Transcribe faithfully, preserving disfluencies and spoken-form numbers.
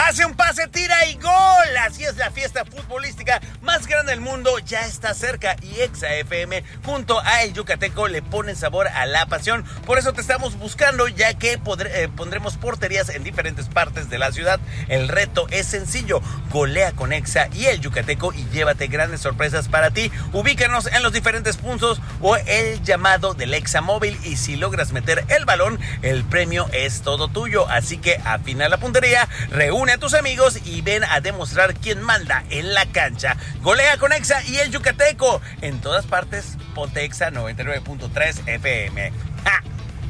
Hace un pase, tira y gol. Así es, la fiesta futbolística más grande del mundo ya está cerca y Exa F M junto a El Yucateco le ponen sabor a la pasión. Por eso te estamos buscando, ya que podré, eh, pondremos porterías en diferentes partes de la ciudad. El reto es sencillo: golea con Exa y El Yucateco y llévate grandes sorpresas para ti. Ubícanos en los diferentes puntos o el llamado del Exa móvil, y si logras meter el balón, el premio es todo tuyo. Así que afina la puntería, reúne a tus amigos y ven a demostrar quién manda en la cancha. Golea con Exa y El Yucateco. En todas partes, ponte Exa noventa y nueve punto tres F M. ¡Ja!